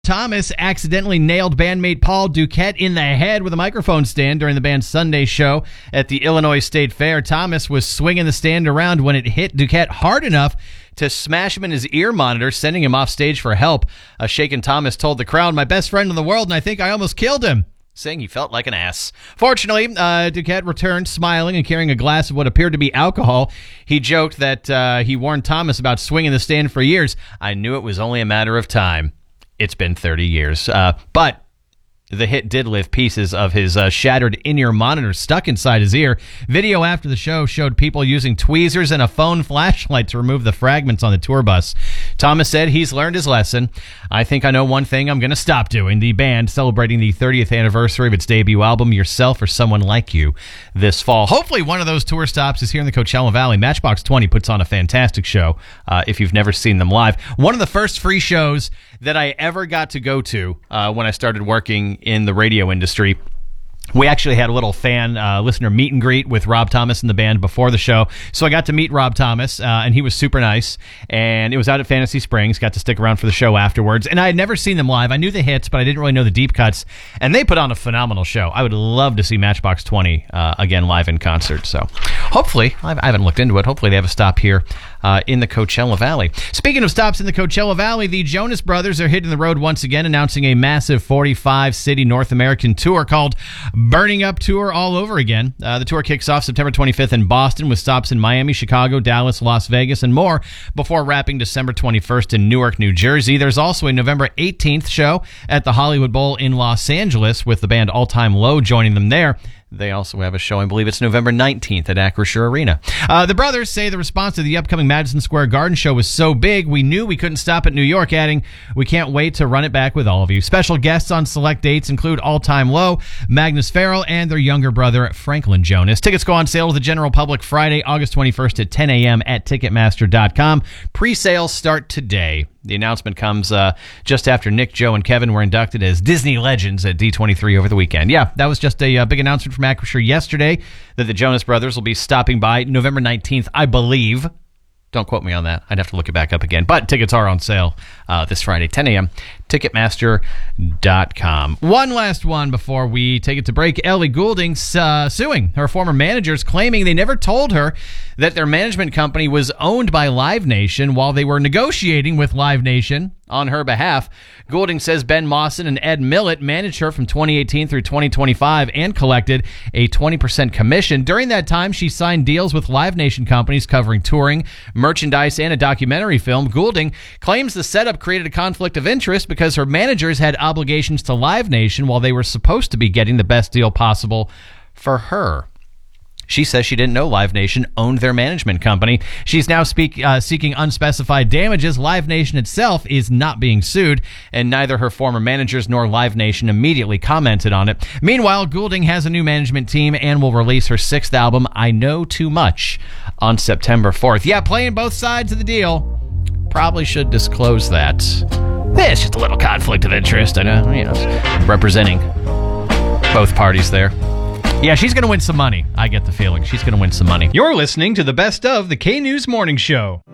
Thomas accidentally nailed bandmate Paul Duquette in the head with a microphone stand during the band's Sunday show at the Illinois State Fair. Thomas was swinging the stand around when it hit Duquette hard enough to smash him in his ear monitor, sending him off stage for help. A shaken Thomas told the crowd, "My best friend in the world, and I think I almost killed him," saying he felt like an ass. Fortunately, Duquette returned smiling and carrying a glass of what appeared to be alcohol. He joked that he warned Thomas about swinging the stand for years. "I knew it was only a matter of time." It's been 30 years. But the hit did leave pieces of his shattered in-ear monitor stuck inside his ear. Video after the show showed people using tweezers and a phone flashlight to remove the fragments on the tour bus. Thomas said he's learned his lesson. "I think I know one thing I'm going to stop doing." The band celebrating the 30th anniversary of its debut album, Yourself or Someone Like You, this fall. Hopefully one of those tour stops is here in the Coachella Valley. Matchbox 20 puts on a fantastic show if you've never seen them live. One of the first free shows that I ever got to go to when I started working in the radio industry. We actually had a little fan listener meet and greet with Rob Thomas and the band before the show. So I got to meet Rob Thomas, and he was super nice. And it was out at Fantasy Springs. Got to stick around for the show afterwards. And I had never seen them live. I knew the hits, but I didn't really know the deep cuts. And they put on a phenomenal show. I would love to see Matchbox 20 again live in concert. So hopefully, I haven't looked into it. Hopefully they have a stop here in the Coachella Valley. Speaking of stops in the Coachella Valley, the Jonas Brothers are hitting the road once again, announcing a massive 45-city North American tour called Burning Up Tour all over again. The tour kicks off September 25th in Boston with stops in Miami, Chicago, Dallas, Las Vegas, and more before wrapping December 21st in Newark, New Jersey. There's also a November 18th show at the Hollywood Bowl in Los Angeles with the band All Time Low joining them there. They also have a show, I believe it's November 19th at Acrisure Arena. The brothers say the response to the upcoming Madison Square Garden show was so big, we knew we couldn't stop at New York, adding, "We can't wait to run it back with all of you." Special guests on select dates include All Time Low, Magnus Farrell, and their younger brother, Franklin Jonas. Tickets go on sale to the general public Friday, August 21st at 10 a.m. at Ticketmaster.com. Pre-sales start today. The announcement comes just after Nick, Joe, and Kevin were inducted as Disney Legends at D23 over the weekend. Yeah, that was just a big announcement from Acrisure yesterday that the Jonas Brothers will be stopping by November 19th, I believe. Don't quote me on that. I'd have to look it back up again. But tickets are on sale this Friday, 10 a.m., Ticketmaster.com. One last one before we take it to break. Ellie Goulding suing her former managers, claiming they never told her that their management company was owned by Live Nation while they were negotiating with Live Nation on her behalf. Goulding says Ben Mawson and Ed Millett managed her from 2018 through 2025 and collected a 20% commission. During that time, she signed deals with Live Nation companies covering touring, merchandise, and a documentary film. Goulding claims the setup created a conflict of interest because her managers had obligations to Live Nation while they were supposed to be getting the best deal possible for her. She says she didn't know Live Nation owned their management company. She's now seeking unspecified damages. Live Nation itself is not being sued, and neither her former managers nor Live Nation immediately commented on it. Meanwhile, Goulding has a new management team and will release her 6th album, I Know Too Much, on September 4th. Yeah, playing both sides of the deal. Probably should disclose that. It's just a little conflict of interest. I know, representing both parties there. Yeah, she's going to win some money. I get the feeling she's going to win some money. You're listening to the best of the K-News Morning Show.